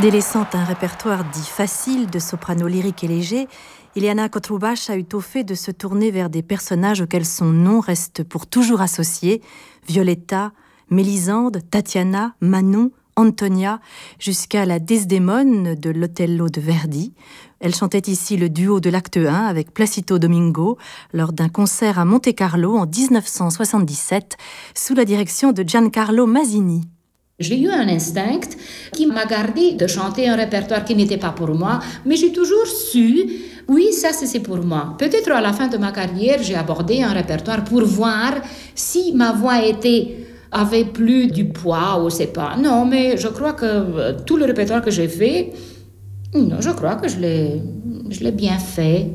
Délaissant un répertoire dit facile de soprano lyrique et léger, Ileana Cotrubach a eu au fait de se tourner vers des personnages auxquels son nom reste pour toujours associé: Violetta, Mélisande, Tatiana, Manon, Antonia, jusqu'à la Desdémone de l'Othello de Verdi. Elle chantait ici le duo de l'acte 1 avec Placido Domingo lors d'un concert à Monte-Carlo en 1977 sous la direction de Giancarlo Masini. J'ai eu un instinct qui m'a gardé de chanter un répertoire qui n'était pas pour moi, mais j'ai toujours su, oui, ça c'est pour moi. Peut-être à la fin de ma carrière, j'ai abordé un répertoire pour voir si ma voix avait plus du poids ou c'est pas. Non, mais je crois que tout le répertoire que j'ai fait, je crois que je l'ai bien fait.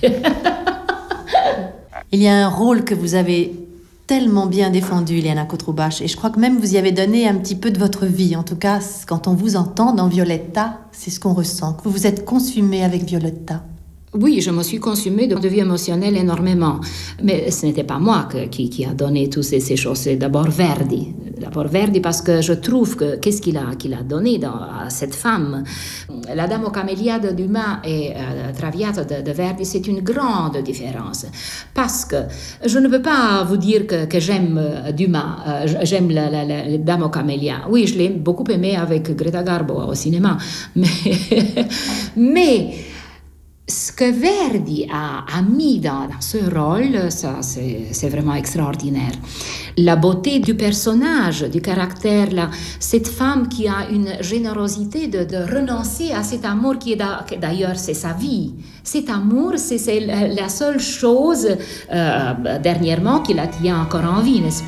Il y a un rôle que vous avez tellement bien défendu, Ileana Cotrubach, et je crois que même vous y avez donné un petit peu de votre vie. En tout cas, quand on vous entend dans Violetta, c'est ce qu'on ressent, que vous vous êtes consumée avec Violetta. Oui, je me suis consumée de vie émotionnelle énormément. Mais ce n'était pas moi qui a donné toutes ces choses. C'est d'abord Verdi. D'abord Verdi parce que je trouve que qu'est-ce qu'il a donné à cette femme. La Dame aux camélias de Dumas et Traviata de Verdi, c'est une grande différence. Parce que je ne peux pas vous dire que j'aime Dumas, j'aime la Dame aux camélias. Oui, je l'ai beaucoup aimé avec Greta Garbo au cinéma. Mais ce que Verdi a mis dans ce rôle, ça, c'est vraiment extraordinaire. La beauté du personnage, du caractère, cette femme qui a une générosité de renoncer à cet amour qui d'ailleurs, c'est sa vie. Cet amour, c'est la seule chose, dernièrement, qui la tient encore en vie, n'est-ce pas ?